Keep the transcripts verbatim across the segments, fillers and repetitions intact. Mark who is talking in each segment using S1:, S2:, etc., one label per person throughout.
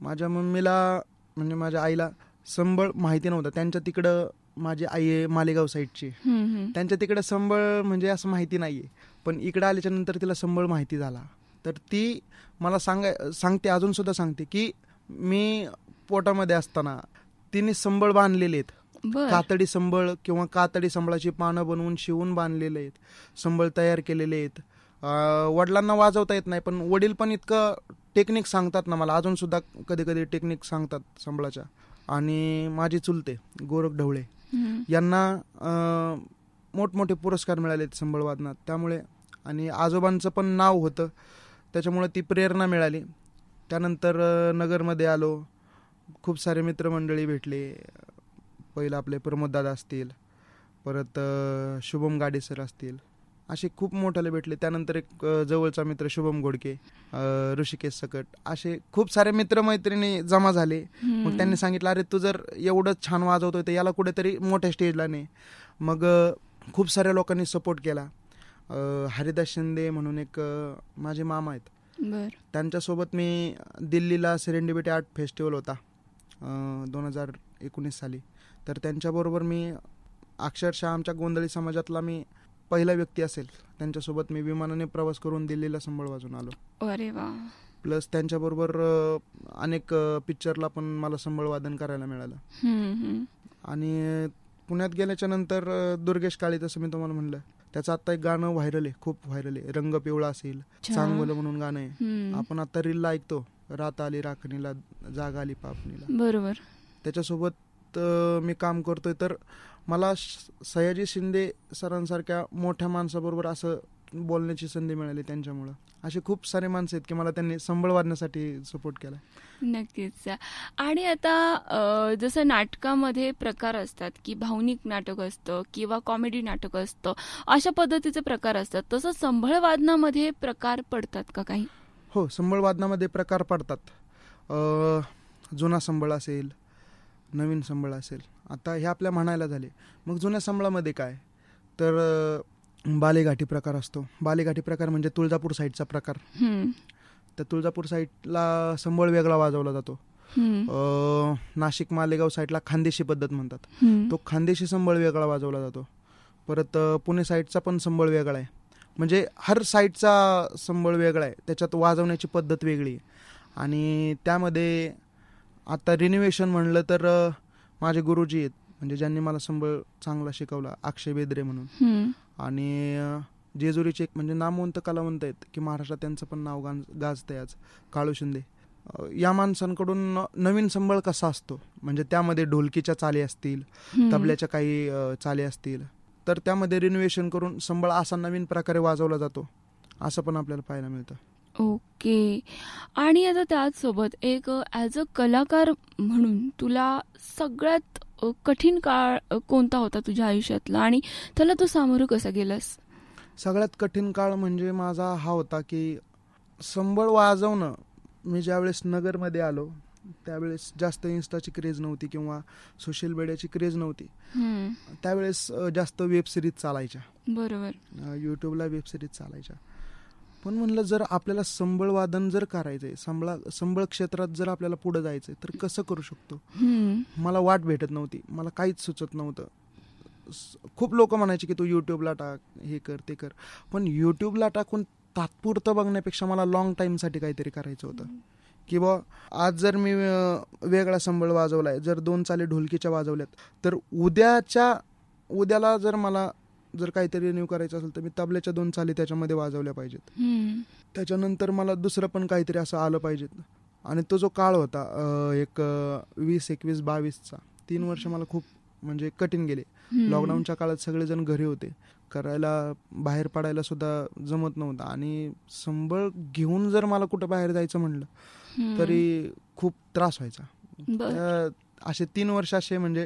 S1: माझ्या मम्मीला म्हणजे माझ्या आईला संबळ माहिती नव्हतं. त्यांच्या तिकडं माझी आई आहे मालेगाव साईडची, त्यांच्या तिकडं संबळ म्हणजे असं माहिती नाही आहे. पण इकडं आल्याच्या नंतर तिला संबळ माहिती झाला. तर ती मला सांगाय सांगते अजूनसुद्धा सांगते की मी पोटामध्ये असताना तिने संबळ बांधलेले आहेत. कातडी संबळ किंवा कातडी संबळाची पानं बनवून शिवून बांधलेले आहेत, संबळ तयार केलेले आहेत. वडिलांना वाजवता येत नाही, पण वडील पण इतकं टेक्निक सांगतात ना मला, अजूनसुद्धा कधी कधी टेक्निक सांगतात संबळाच्या. आणि माझी चुलते गोरख ढवळे यांना मोठमोठे पुरस्कार मिळाले संबळ वादनात. त्यामुळे आणि आजोबांचं पण नाव होतं, त्याच्यामुळे ती प्रेरणा मिळाली. त्यानंतर नगरमध्ये आलो, खूप सारे मित्रमंडळी भेटले. पहिलं आपले प्रमोददादा असतील, परत शुभम गाडे सर असतील, असे खूप मोठाले भेटले. त्यानंतर एक जवळचा मित्र शुभम घोडके, ऋषिकेश सकट, असे खूप सारे मित्रमैत्रिणी जमा झाले. मग त्यांनी सांगितलं अरे तू जर एवढं छान वाजवतोय तर याला कुठेतरी मोठ्या स्टेजला नाही. मग खूप साऱ्या लोकांनी सपोर्ट केला. हरिदास शिंदे म्हणून एक माझे मामा आहेत, त्यांच्यासोबत मी दिल्लीला सेरेंडिपिटी आर्ट फेस्टिवल होता दोन हजार एकोणीस साली. तर त्यांच्याबरोबर मी अक्षरशः आमच्या गोंधळी समाजातला मी पहिला व्यक्ती असेल, त्यांच्यासोबत मी विमानाने प्रवास करून दिल्लीला संबळ वाजून आलो.
S2: अरे वा.
S1: प्लस त्यांच्याबरोबर अनेक पिक्चरला पण मला संबळ वादन करायला मिळालं. आणि पुण्यात गेल्याच्या नंतर दुर्गेश काळे, जसं मी तुम्हाला म्हणलं, त्याचं आता एक गाणं व्हायरल आहे, खूप व्हायरल आहे, रंग पिवळा असेल चांगलं म्हणून गाणं आहे. आपण आता रीलला ऐकतो, रात आली राखणीला जाग आली पापणीला.
S2: बरोबर.
S1: त्याच्यासोबत मी काम करतोय. तर मला सयाजी शिंदे सरांसारख्या मोठ्या माणसाबरोबर असं बोलण्याची संधी मिळाली त्यांच्यामुळं. असे खूप सारे माणसं आहेत की मला त्यांनी संबळ वाजण्यासाठी सपोर्ट केला.
S2: नक्कीच. आणि आता जसं नाटकामध्ये प्रकार असतात की भावनिक नाटक असतं किंवा कॉमेडी नाटक असतं, अशा पद्धतीचे प्रकार असतात, तसं संबळ वादनामध्ये प्रकार पडतात का काही?
S1: हो, संबळ वादनामध्ये प्रकार पडतात. जुना संबळ असेल, नवीन संबळ असेल. आता हे आपल्या म्हणायला झाले. मग जुन्या संबळामध्ये काय, तर बालेघाटी प्रकार असतो. बालेघाटी प्रकार म्हणजे तुळजापूर साईडचा प्रकार. तर तुळजापूर साईडला संबळ वेगळा वाजवला जातो. नाशिक मालेगाव साईडला खानदेशी पद्धत म्हणतात, तो खानदेशी संबळ वेगळा वाजवला जातो. परत पुणे साईडचा पण संबळ वेगळा आहे. म्हणजे हर साईडचा संबळ वेगळा आहे, त्याच्यात वाजवण्याची पद्धत वेगळी आहे. आणि त्यामध्ये आता रिनोव्हेशन म्हणलं तर माझे गुरुजी आहेत, म्हणजे ज्यांनी मला संबळ चांगला शिकवला, अक्षय बेदरे म्हणून. आणि जेजुरीचे एक म्हणजे नामवंत कलावंत आहेत की महाराष्ट्रात त्यांचं पण नाव गाज गाजतंय आज, काळू शिंदे. या माणसांकडून नवीन संबळ कसा असतो, म्हणजे त्यामध्ये ढोलकीच्या चाली असतील, तबल्याच्या काही चाली असतील, तर त्यामध्ये रिनोव्हेशन करून संबळ असा नवीन प्रकारे वाजवला जातो, असं पण आपल्याला पाहायला मिळतं.
S2: ओके. आणि आता त्याचसोबत एक ॲज अ कलाकार म्हणून तुला सगळ्यात कठीण काळ कोणता होता तुझ्या आयुष्यातला आणि त्याला तू सामोरं कसं गेलास?
S1: सगळ्यात कठीण काळ म्हणजे माझा हा होता की संबळ वाजवणं. मी ज्यावेळेस नगरमध्ये आलो त्यावेळेस जास्त इन्स्टाची क्रेज नव्हती किंवा सोशल मीडियाची क्रेज नव्हती. त्यावेळेस जास्त वेब सिरीज चालायच्या.
S2: बरोबर.
S1: यूट्यूबला वेब सिरीज चालायच्या. पण म्हणलं जर आपल्याला संबळ वादन जर करायचंय, संबळा संबळ क्षेत्रात जर आपल्याला पुढे जायचंय तर कसं करू शकतो. मला वाट भेटत नव्हती, मला काहीच सुचत नव्हतं. खूप लोक म्हणायचे की तू यूट्यूबला टाक, हे कर ते कर, पण यूट्यूबला टाकून तात्पुरतं बघण्यापेक्षा मला लॉंग टाईमसाठी काहीतरी करायचं होतं. किंवा आज जर मी वेगळा संबळ वाजवलाय, जर दोन चाली ढोलकीच्या वाजवल्यात, तर उद्याच्या उद्याला जर मला जर काहीतरी रिन्यू करायचं असेल तर मी तबल्याच्या दोन चाली त्याच्यामध्ये वाजवल्या पाहिजेत. त्याच्यानंतर मला दुसरं पण काहीतरी असं आलं पाहिजेत. आणि तो जो काळ होता एक वीस एकवीस बावीसचा, तीन वर्ष मला खूप म्हणजे कठीण गेले. लॉकडाऊनच्या काळात सगळेजण घरी होते, करायला बाहेर पडायला सुद्धा जमत नव्हतं. आणि संबळ घेऊन जर मला कुठं बाहेर जायचं म्हणलं तरी खूप त्रास व्हायचा. असे तीन वर्ष असे म्हणजे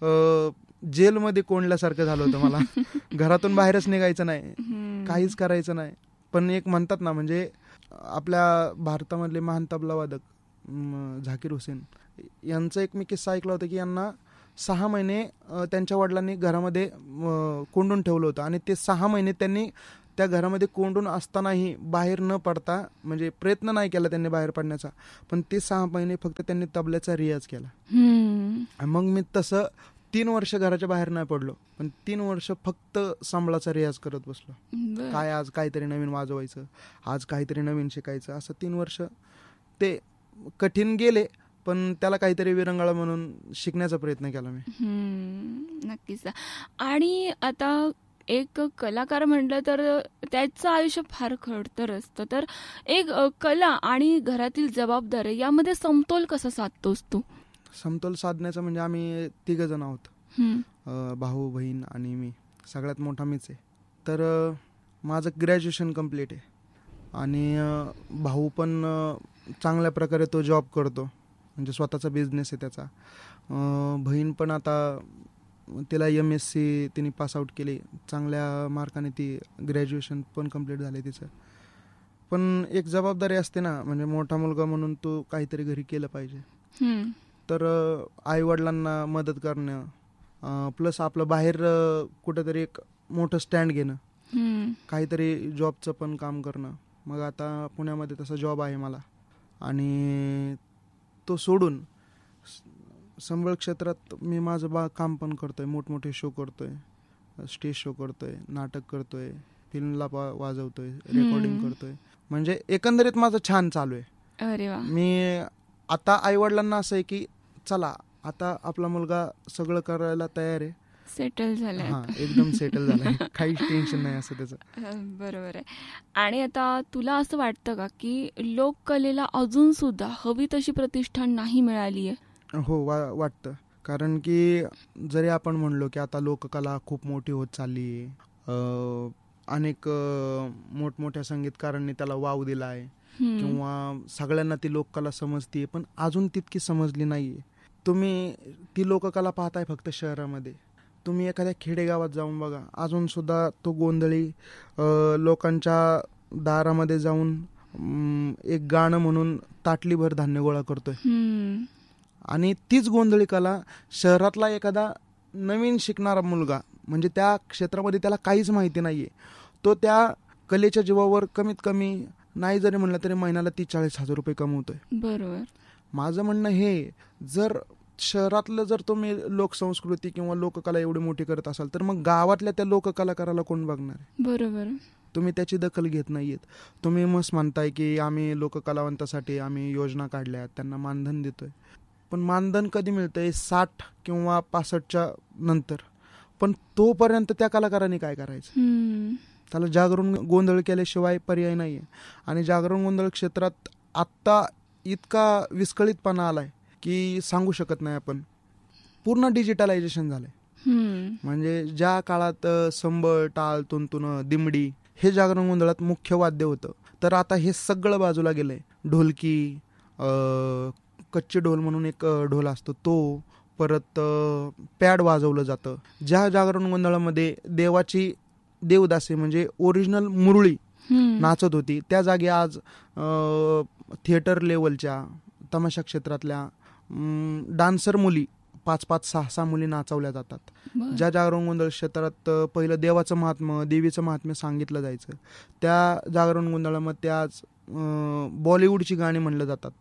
S1: जेलमध्ये कोंडल्यासारखं झालं होतं मला. घरातून बाहेरच निघायचं नाही, काहीच करायचं नाही. पण एक म्हणतात ना, म्हणजे आपल्या भारतामधले महान तबलावादक झाकीर हुसेन यांचा एक मी किस्सा ऐकला होता की यांना सहा महिने त्यांच्या वडिलांनी घरामध्ये कोंडून ठेवलं होतं आणि ते सहा महिने त्यांनी त्या घरामध्ये कोंडून असतानाही बाहेर न पडता, म्हणजे प्रयत्न नाही केला त्यांनी बाहेर पडण्याचा, पण ते सहा महिने फक्त त्यांनी तबल्याचा रियाज केला. मग मी तसं तीन वर्ष घराच्या बाहेर नाही पडलो, पण तीन वर्ष फक्त संबळाचा रियाज करत बसलो. काय आज काहीतरी नवीन वाजवायचं, आज काहीतरी नवीन शिकायचं, असं तीन वर्ष ते कठीण गेले, पण त्याला काहीतरी विरंगुळा म्हणून शिकण्याचा प्रयत्न केला मी.
S2: नक्कीच. आणि आता एक कलाकार म्हटलं तर त्याचं आयुष्य फार खडतर असतं, तर एक कला आणि घरातील जबाबदारी यामध्ये समतोल कसा साधतोस तू?
S1: समतोल साधण्याचं म्हणजे आम्ही तिघ जण आहोत, भाऊ बहीण आणि मी. सगळ्यात मोठा मीच आहे. तर माझं ग्रॅज्युएशन कम्प्लीट आहे आणि भाऊ पण चांगल्या प्रकारे तो जॉब करतो, म्हणजे स्वतःचा बिझनेस आहे त्याचा. बहीण पण आता तिला एम एस सी तिने पासआउट केली, चांगल्या मार्काने ती ग्रॅज्युएशन पण कम्प्लीट झालं तिचं. पण एक जबाबदारी असते ना, म्हणजे मोठा मुलगा म्हणून तू काहीतरी घरी केलं पाहिजे. तर आईवडिलांना मदत करणं, प्लस आपलं बाहेर कुठंतरी एक मोठं स्टँड घेणं, काहीतरी जॉबचं पण काम करणं. मग आता पुण्यामध्ये तसा जॉब आहे मला, आणि तो सोडून संबळ क्षेत्रात मी माझं बा काम पण करतोय, मोठमोठे शो करतोय, स्टेज शो करतोय, नाटक करतोय, फिल्मला वाजवतोय, रेकॉर्डिंग करतोय. म्हणजे एकंदरीत माझं छान चालू आहे.
S2: अरे वा.
S1: मी आता आईवडिलांना असं आहे की चला आता आपला मुलगा सगळं करायला तयार आहे,
S2: सेटल झालाय,
S1: हा एकदम सेटल झालाय, काहीच टेन्शन नाही असं त्याचं.
S2: बरोबर आहे. आणि आता तुला असं वाटतं का की लोककलेला अजून सुद्धा हवी तशी प्रतिष्ठा नाही मिळाली आहे?
S1: हो, वा वाटतं. कारण की जरी आपण म्हणलो की आता लोककला खूप मोठी होत चालली आहे, अनेक मोठमोठ्या संगीतकारांनी त्याला वाव दिला आहे, किंवा सगळ्यांना ती लोककला समजते, पण अजून तितकी समजली नाही आहे. तुम्ही ती लोककला पाहताय फक्त शहरामध्ये, तुम्ही एखाद्या खेडेगावात जाऊन बघा, अजून सुद्धा तो गोंधळी लोकांच्या दारामध्ये जाऊन एक गाणं म्हणून ताटलीभर धान्य गोळा करतोय. आणि तीच गोंधळी कला शहरातला एखादा नवीन शिकणारा मुलगा, म्हणजे त्या क्षेत्रामध्ये त्याला काहीच माहिती नाहीये, तो त्या कलेच्या जीवावर कमीत कमी नाही जरी म्हणलं तरी महिन्याला तीस चाळीस हजार रुपये कमवतोय.
S2: बरोबर.
S1: माझं म्हणणं हे, जर शहरातलं जर तुम्ही लोकसंस्कृती किंवा लोककला एवढी मोठी करत असाल, तर मग गावातल्या त्या लोककलाकाराला कोण बघणार आहे?
S2: बरोबर.
S1: तुम्ही त्याची दखल घेत नाहीयेत. तुम्ही मस्त म्हणताय की आम्ही लोककलावंतासाठी आम्ही योजना काढल्या, त्यांना मानधन देतोय, पण मानधन कधी मिळतंय? साठ किंवा पासष्टच्या नंतर. पण तोपर्यंत त्या कलाकारांनी काय करायचं? त्याला जागरण गोंधळ केल्याशिवाय पर्याय नाहीये. आणि जागरण गोंधळ क्षेत्रात आत्ता इतका विस्कळीतपणा आलाय की सांगू शकत नाही आपण. पूर्ण डिजिटलायझेशन झालंय. म्हणजे ज्या काळात संबळ, टाळ, तुंतुन, दिमडी हे जागरण गोंधळात मुख्य वाद्य होतं, तर आता हे सगळं बाजूला गेलंय. ढोलकी, कच्चे ढोल म्हणून एक ढोल असतो तो, परत पॅड वाजवलं जातं. ज्या जागरण गोंधळामध्ये देवाची देवदासी म्हणजे ओरिजिनल मुरळी नाचत होती, त्या जागी आज थिएटर लेवलच्या तमाशा क्षेत्रातल्या डान्सर मुली पाच पाच सहा सहा मुली नाचवल्या जातात. ज्या जागरण गोंधळ क्षेत्रात पहिलं देवाचं महात्म्य, देवीचं महात्म्य सांगितलं जायचं, त्या जागरण गोंधळामध्ये आज बॉलिवूडची गाणी म्हणलं जातात,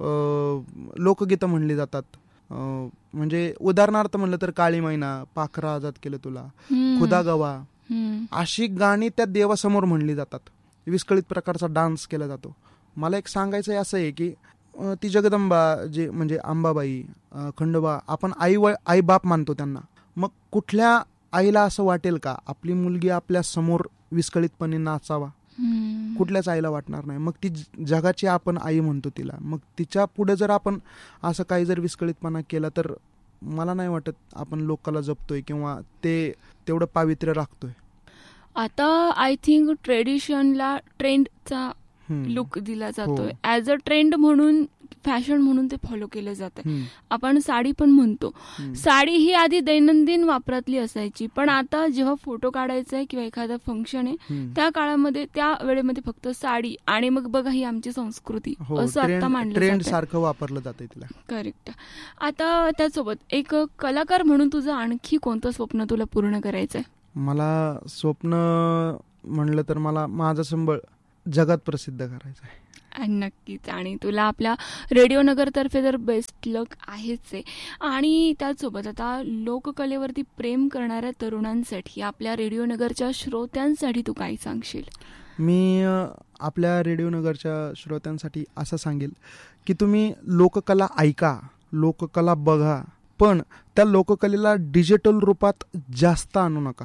S1: लोकगीतं म्हणली जातात. म्हणजे उदाहरणार्थ म्हणलं तर काळी मैना, पाखरा आजाद केलं तुला, खुदा गवा, अशी गाणी त्या देवासमोर म्हणली जातात. विस्कळीत प्रकारचा डान्स केला जातो. मला एक सांगायचं असं आहे की ती जगदंबा जे म्हणजे अंबाबाई, खंडोबा, आपण आई व आई बाप मानतो त्यांना. मग कुठल्या आईला असं वाटेल का आपली मुलगी आपल्या समोर विस्कळीतपणे नाचावा? कुठल्याच आईला वाटणार नाही. मग ती जगाची आपण आई म्हणतो तिला. मग तिच्या पुढे जर आपण असं काही जर विस्कळीतपणा केला तर मला नाही वाटत आपण लोकाला जपतोय किंवा ते तेवढं पावित्र्य राखतोय.
S2: आता आय थिंक ट्रेडिशनला ट्रेंडचा लुक दिला जातोय, ऍज अ ट्रेंड म्हणून, फॅशन म्हणून ते फॉलो केलं जात आहे. आपण साडी पण म्हणतो, साडी ही आधी दैनंदिन वापरातली असायची, पण आता जेव्हा फोटो काढायचा आहे किंवा एखादा फंक्शन आहे त्या काळामध्ये त्या वेळेमध्ये फक्त साडी, आणि मग बघा ही आमची संस्कृती असं आता मानलं
S1: ट्रेंड सारखं वापरलं जातंय तिला.
S2: करेक्ट. आता त्यासोबत एक कलाकार म्हणून तुझं आणखी कोणतं स्वप्न तुला पूर्ण करायचंय?
S1: मला स्वप्न म्हणलं तर मला माझं संबळ जगात प्रसिद्ध करायचं आहे.
S2: नक्कीच. आणि तुला आपल्या रेडिओ नगरतर्फे तर बेस्ट लक आहेच आहे. आणि त्याचसोबत आता लोककलेवरती प्रेम करणाऱ्या तरुणांसाठी, आपल्या रेडिओ नगरच्या श्रोत्यांसाठी तू काय सांगशील?
S1: मी आपल्या रेडिओ नगरच्या श्रोत्यांसाठी असं सांगेल की तुम्ही लोककला ऐका, लोककला बघा, पण त्या लोककलेला डिजिटल रूपात जास्त आणू नका.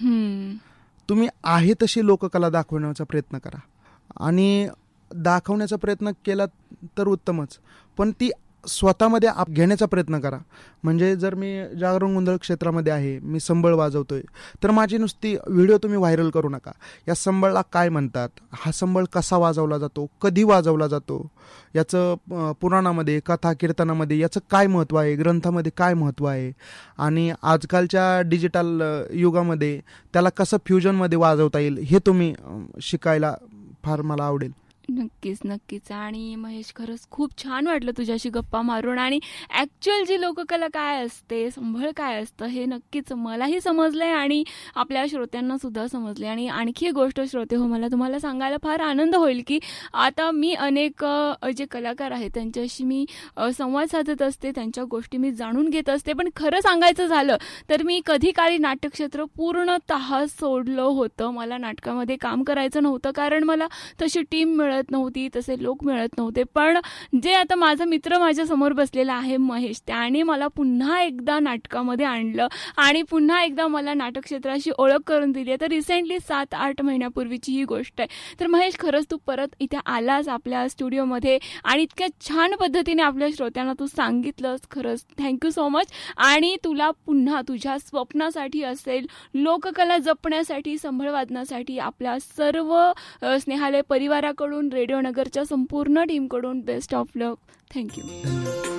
S1: तुम्ही आहे तशी लोककला दाखवण्याचा प्रयत्न करा. आणि दाखवण्याचा प्रयत्न केला तर उत्तमच, पण ती स्वतःमध्ये आप घेण्याचा प्रयत्न करा. म्हणजे जर मी जागरण गोंधळ क्षेत्रामध्ये आहे, मी संबळ वाजवतोय, तर माझी नुसती व्हिडिओ तुम्ही व्हायरल करू नका. या संबळला काय म्हणतात, हा संबळ कसा वाजवला जातो, कधी वाजवला जातो, याचं पुराणामध्ये, कथा कीर्तनामध्ये याचं काय महत्त्व आहे, ग्रंथामध्ये काय महत्त्व आहे, आणि आजकालच्या डिजिटल युगामध्ये त्याला कसं फ्युजनमध्ये वाजवता येईल हे तुम्ही शिकायला फार मला आवडेल.
S2: नक्कीच नक्कीच. आणि महेश, खरंच खूप छान वाटलं तुझ्याशी गप्पा मारून. आणि ॲक्च्युअल जी लोककला काय असते, संबळ काय असतं, हे नक्कीच मलाही समजलंय आणि आपल्या श्रोत्यांना सुद्धा समजले. आणि आणखी एक गोष्ट श्रोते हो, मला तुम्हाला सांगायला फार आनंद होईल की आता मी अनेक जे कलाकार आहेत त्यांच्याशी मी संवाद साधत असते, त्यांच्या गोष्टी मी जाणून घेत असते. पण खरं सांगायचं झालं तर मी कधी काळी नाट्यक्षेत्र पूर्णतः सोडलं होतं. मला नाटकामध्ये काम करायचं नव्हतं, कारण मला तशी टीम मिळत नव्हती, तसे लोक मिळत नव्हते. पण जे आता माझा मित्र माझ्या समोर बसलेला आहे महेश, त्याने मला पुन्हा एकदा नाटकामध्ये आणलं आणि पुन्हा एकदा मला नाटक क्षेत्राशी ओळख करून दिली आहे. तर रिसेंटली सात आठ महिन्यापूर्वीची ही गोष्ट आहे. तर महेश, खरंच तू परत इथे आलास आपल्या स्टुडिओमध्ये आणि इतक्या छान पद्धतीने आपल्या श्रोत्यांना तू सांगितलंस. खरंच थँक्यू सो मच. आणि तुला पुन्हा तुझ्या स्वप्नासाठी असेल, लोककला जपण्यासाठी, संबळ वादनासाठी आपल्या सर्व स्नेहालय परिवाराकडून, रेडिओ नगरच्या संपूर्ण टीमकडून बेस्ट ऑफ लक. थँक्यू.